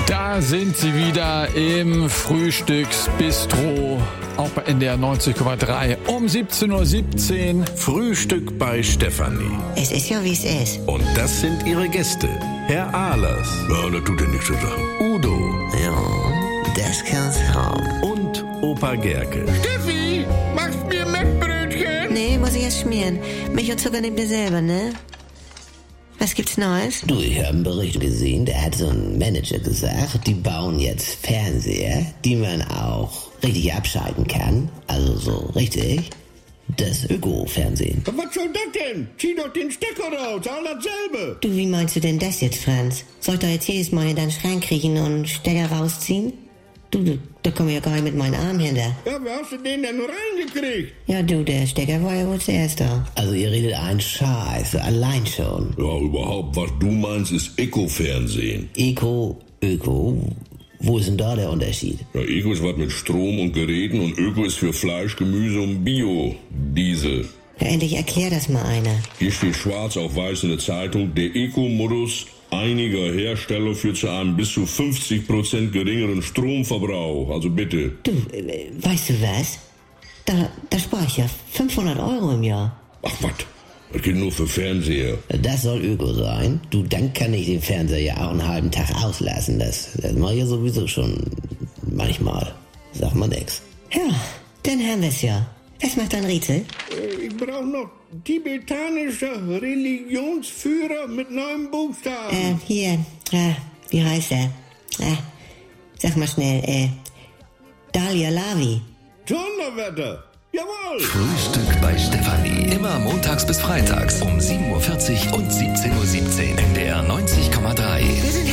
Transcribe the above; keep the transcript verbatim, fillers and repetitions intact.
Da sind sie wieder im Frühstücksbistro, auch bei N D R neunzig Komma drei um siebzehn Uhr siebzehn. Frühstück bei Stefanie. Es ist ja, wie es ist. Und das sind ihre Gäste. Herr Ahlers. Ja, das tut ja nichts zur Sache. Udo. Ja, das kann's haben. Und Opa Gerke. Steffi, machst mir Mettbrötchen? Nee, muss ich erst schmieren. Milch und Zucker nehmt ihr selber, ne? Was gibt's Neues? Du, ich habe einen Bericht gesehen, da hat so ein Manager gesagt, die bauen jetzt Fernseher, die man auch richtig abschalten kann. Also so richtig. Das Öko-Fernsehen. Was soll das denn? Zieh doch den Stecker raus, all dasselbe. Du, wie meinst du denn das jetzt, Franz? Soll ich da jetzt jedes Mal in deinen Schrank kriechen und Stecker rausziehen? Du, du, da komm ich ja gar nicht mit meinen Armen hinter. Ja, wie hast du den denn reingekriegt? Ja, du, der Stecker war ja wohl zuerst da. Also ihr redet einen Scheiß, allein schon. Ja, überhaupt, was du meinst, ist Eco-Fernsehen. Eco, Öko, wo ist denn da der Unterschied? Ja, Eco ist was mit Strom und Geräten und Öko ist für Fleisch, Gemüse und Bio-Diesel. Ja, endlich erklär das mal einer. Hier steht schwarz auf weiß in der Zeitung, der Eco-Modus einiger Hersteller führt zu einem bis zu fünfzig Prozent geringeren Stromverbrauch. Also bitte. Du, äh, weißt du was? Da, da spare ich ja fünfhundert Euro im Jahr. Ach was, das geht nur für Fernseher. Das soll Öko sein. Du, dann kann ich den Fernseher ja auch einen halben Tag auslassen. Das, das mache ich ja sowieso schon manchmal. Sag mal nix. Ja, dann haben wir's ja. Was macht dein Rätsel? Äh, Ich brauche noch tibetanischer Religionsführer mit neun Buchstaben. Äh, hier, äh, wie heißt er? Äh, sag mal schnell, äh, Dalia Lavi. Donnerwetter! Jawohl! Frühstück bei Stefanie. Immer montags bis freitags um sieben Uhr vierzig und siebzehn Uhr siebzehn. N D R neunzig Komma drei. Wir sind